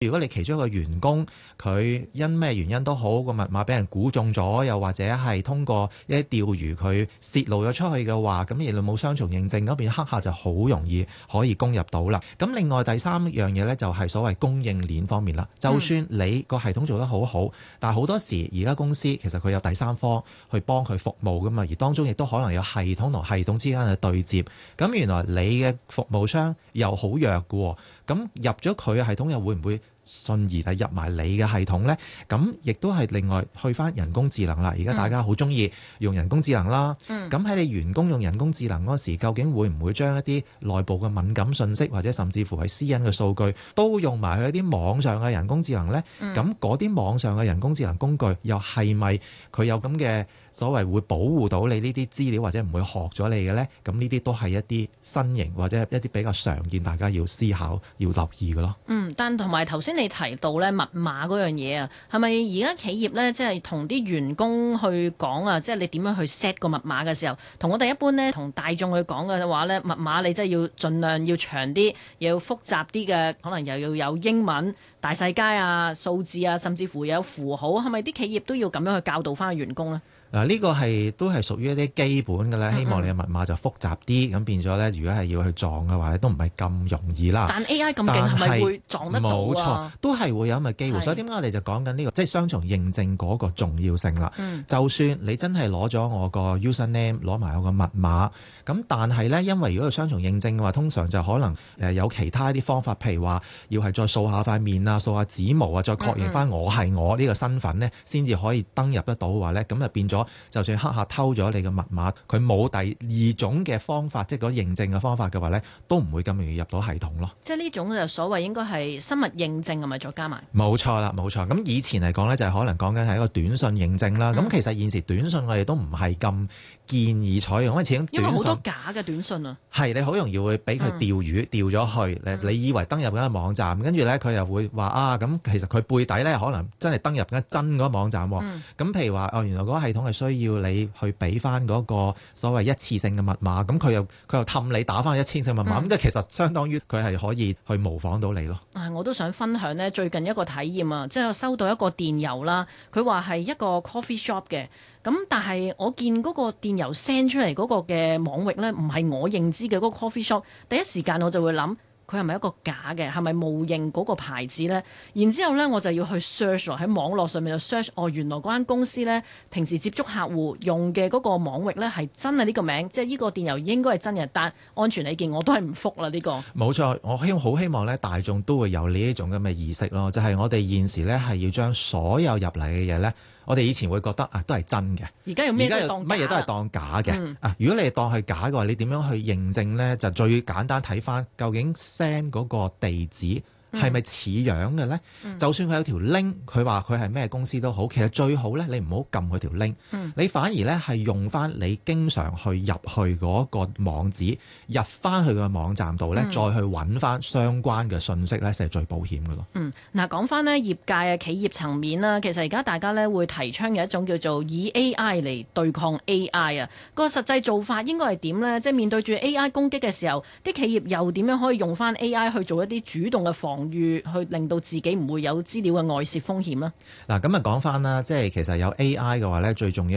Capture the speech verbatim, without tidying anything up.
如果你其中一個員工佢因咩原因都好，個密碼俾人估中咗，又或者係通過一啲釣魚佢泄露咗出去嘅話，咁而你冇雙重認證嗰邊，黑客就好容易可以攻入到啦。咁另外第三樣嘢呢，就係所謂供應鏈方面啦。就算你個系統做得好好，嗯、但係好多時而家公司其實佢有第三方去幫佢服務噶嘛，而當中亦都可能有系統同系統之間嘅對接。咁原來你嘅服務商又好弱嘅，咁入咗佢嘅系統又會唔會順而係入埋你嘅系統呢？咁亦都係另外去翻人工智能啦。而家大家好中意用人工智能啦。咁喺、嗯、你員工用人工智能嗰時，究竟會唔會將一啲內部嘅敏感信息，或者甚至乎係私隱嘅數據，都用埋去一啲網上嘅人工智能呢？咁嗰啲網上嘅人工智能工具，又係咪佢有咁嘅所謂會保護到你呢啲資料，或者唔會學咗你嘅呢？咁呢啲都係一啲新型或者一啲比較常見，大家要思考要留意嘅咯。 嗯，但同埋頭先你提到咧密碼嗰樣嘢啊，係咪而家企業咧即係同啲員工去講啊？即係你點樣去 set 個密碼嘅時候，同我哋一般咧同大眾去講嘅話咧，密碼你真係要盡量要長啲，又要複雜啲嘅，可能又要有英文、大細階啊、數字啊，甚至乎有符號，係咪啲企業都要咁樣去教導翻個員工咧？ 嗱，呢個係都係屬於一啲基本嘅咧，希望你嘅密碼就複雜啲，咁、嗯、變咗咧，如果係要去撞嘅話咧，都唔係咁容易啦。 但 A I 咁勁，係咪會撞得到啊？ 冇錯，都係會有咁嘅機會。是所以點解我哋就講緊呢個即係雙重認證嗰個重要性啦。嗯、就算你真係攞咗我個 user name，攞埋我個密碼，咁但係咧，因為如果係雙重認證嘅話，通常就可能誒有其他一啲方法，譬如話要係再掃下塊面啊，掃下指模啊，再確認翻我係我呢個身份咧，先至可以登入得到嘅話咧，咁就變咗。就算黑客偷咗你嘅密碼，佢冇第二種嘅方法，即係嗰認證嘅方法嘅話呢，都唔會咁容易入到系統咯。 即係呢種就所謂應該係生物認證係咪再加埋？ 冇錯啦，冇錯。咁以前嚟講呢，就係可能講緊係一個短信認證啦。咁、嗯、其實現時短信我哋都唔係咁建議採用，因為始終短信因為好多假嘅短信啊。係你好容易會俾佢釣魚釣咗去，嗯、你以為登入緊個網站，跟住呢，佢又會話啊，咁其實佢背底呢，可能真係登入緊真嗰個網站。咁、嗯、譬如話哦，原來嗰個系統係需要你去俾翻嗰個所謂一次性嘅密碼，咁佢又佢又氹你打翻一次性密碼，咁即係其實相當於佢係可以去模仿到你咯。 啊，我都想分享呢最近一個體驗啊，即係收到一個電郵啦，佢話係一個 coffee shop 嘅，咁但係我見嗰個電郵 send 出嚟嗰個嘅網域呢，唔係我認知嘅嗰個 coffee shop，第一時間我就會諗。佢係咪一個假嘅？係咪冒認嗰個牌子呢？然之後呢，我就要去 search 喺網絡上面就 search，哦，原來嗰間公司呢，平時接觸客戶用嘅嗰個網域呢，係真係呢個名，即係呢個電郵應該係真嘅，但安全起見我都係唔覆啦呢個。 冇錯，我希好希望呢，大眾都會有呢一種咁嘅意識咯，就係、是、我哋現時呢，係要將所有入嚟嘅嘢呢。我哋以前會覺得啊，都係真嘅。 而家有咩乜嘢都係當假嘅、嗯、啊！如果你係當係假嘅話，你點樣去認證呢？就最簡單睇翻究竟 send 嗰個地址係咪似樣嘅呢？嗯、就算佢有條 link，佢話佢係咩公司都好，其實最好呢，你唔好撳佢條 link，、嗯、你反而呢係用翻你經常去入去嗰個網址，入翻去個網站度呢，嗯、再去揾翻相關嘅信息呢，先係最保險嘅咯。 嗯，嗱講翻呢業界啊企業層面啦，其實而家大家呢會提倡嘅一種叫做以 A I 嚟對抗 A I 啊，個實際做法應該係點呢？即係面對住 A I 攻擊嘅時候，啲企業又點樣可以用翻 A I 去做一啲主動嘅防去令到自己唔會有資料嘅外泄風險啦。 嗱，咁啊講翻啦，即係其實有 A I 嘅話咧，最重要